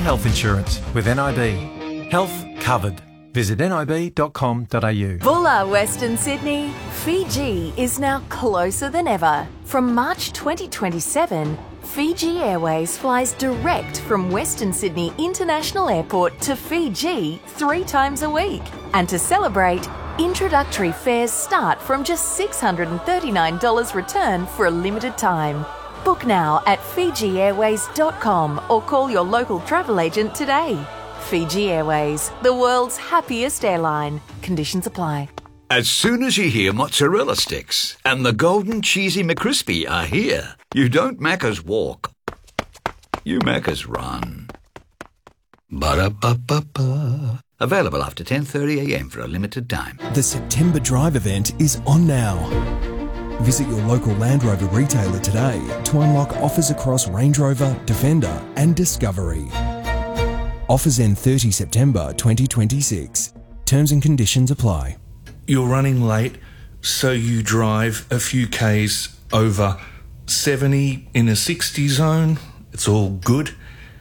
health insurance with NIB. Health covered. Visit nib.com.au. Bulla, Western Sydney. Fiji is now closer than ever. From March 2027, Fiji Airways flies direct from Western Sydney International Airport to Fiji 3 times a week. And to celebrate, introductory fares start from just $639 return for a limited time. Book now at FijiAirways.com or call your local travel agent today. Fiji Airways, the world's happiest airline. Conditions apply. As soon as you hear mozzarella sticks and the golden cheesy McCrispy are here, you don't Macca's walk, you Macca's run. Ba-da-ba-ba-ba. Available after 10:30am for a limited time. The September Drive event is on now. Visit your local Land Rover retailer today to unlock offers across Range Rover, Defender and Discovery. Offers end 30 September 2026. Terms and conditions apply. You're running late, so you drive a few Ks over 70 in a 60 zone. It's all good.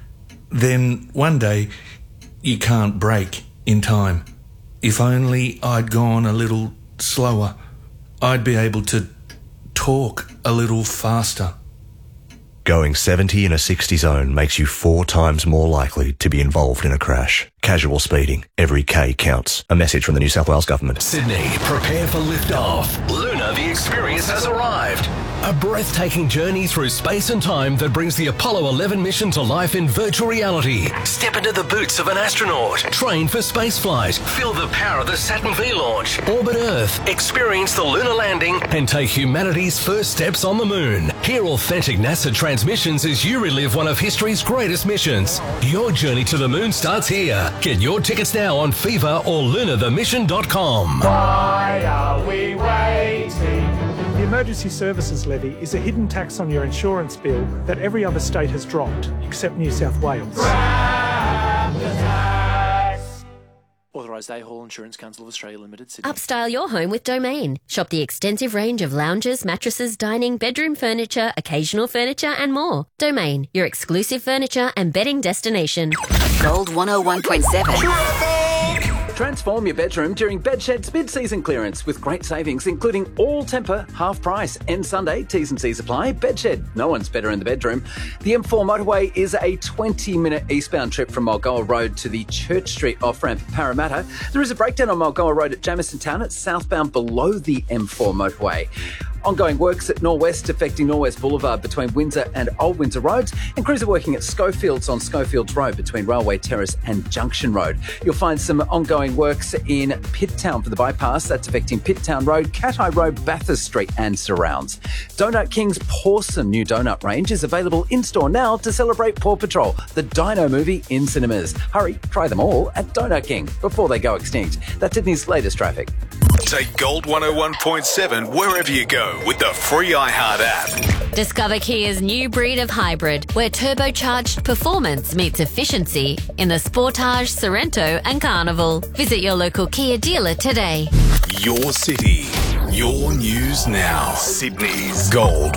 Then one day, you can't brake in time. If only I'd gone a little slower, I'd be able to talk a little faster. Going 70 in a 60 zone makes you 4 times more likely to be involved in a crash. Casual speeding. Every K counts. A message from the New South Wales Government. Sydney, prepare for liftoff. Luna, the experience has arrived. A breathtaking journey through space and time that brings the Apollo 11 mission to life in virtual reality. Step into the boots of an astronaut. Train for spaceflight. Feel the power of the Saturn V launch. Orbit Earth. Experience the lunar landing and take humanity's first steps on the moon. Hear authentic NASA transmissions as you relive one of history's greatest missions. Your journey to the moon starts here. Get your tickets now on Fever or lunarthemission.com. Why are we waiting? The Emergency Services Levy is a hidden tax on your insurance bill that every other state has dropped, except New South Wales. Grab the tax. Authorised A-Hall Insurance Council of Australia Limited, Sydney. Upstyle your home with Domain. Shop the extensive range of lounges, mattresses, dining, bedroom furniture, occasional furniture and more. Domain, your exclusive furniture and bedding destination. Gold 101.7. Transform your bedroom during Bedshed's mid-season clearance with great savings, including all temper, half price, end Sunday, T's and C's apply. Bedshed, no one's better in the bedroom. The M4 motorway is a 20-minute eastbound trip from Mulgoa Road to the Church Street off-ramp at Parramatta. There is a breakdown on Mulgoa Road at Jamison Town. It's southbound below the M4 motorway. Ongoing works at Norwest affecting Norwest Boulevard between Windsor and Old Windsor Roads, and crews are working at Schofields on Schofields Road between Railway Terrace and Junction Road. You'll find some ongoing works in Pitt Town for the bypass. That's affecting Pitt Town Road, Cat Eye Road, Bathurst Street and surrounds. Donut King's Pawson new donut range is available in-store now to celebrate Paw Patrol, the Dino movie in cinemas. Hurry, try them all at Donut King before they go extinct. That's Sydney's latest traffic. Take Gold 101.7 wherever you go with the free iHeart app. Discover Kia's new breed of hybrid, where turbocharged performance meets efficiency in the Sportage, Sorrento and Carnival. Visit your local Kia dealer today. Your city, your news now. Sydney's Gold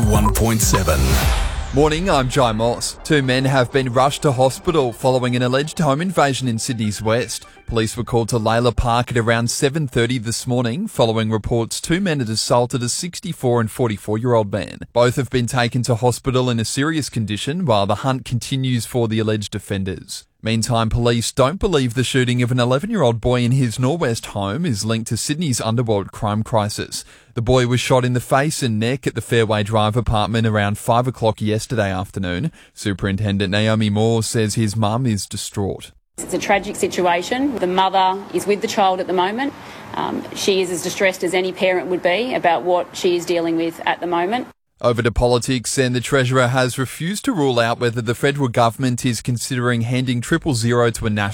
101.7. Morning, I'm Jai Moss. 2 men have been rushed to hospital following an alleged home invasion in Sydney's west. Police were called to Layla Park at around 7:30 this morning following reports 2 men had assaulted a 64 and 44-year-old man. Both have been taken to hospital in a serious condition while the hunt continues for the alleged offenders. Meantime, police don't believe the shooting of an 11-year-old boy in his Norwest home is linked to Sydney's underworld crime crisis. The boy was shot in the face and neck at the Fairway Drive apartment around 5 o'clock yesterday afternoon. Superintendent Naomi Moore says his mum is distraught. It's a tragic situation. The mother is with the child at the moment. She is as distressed as any parent would be about what she is dealing with at the moment. Over to politics, and the Treasurer has refused to rule out whether the federal government is considering handing 000 to a national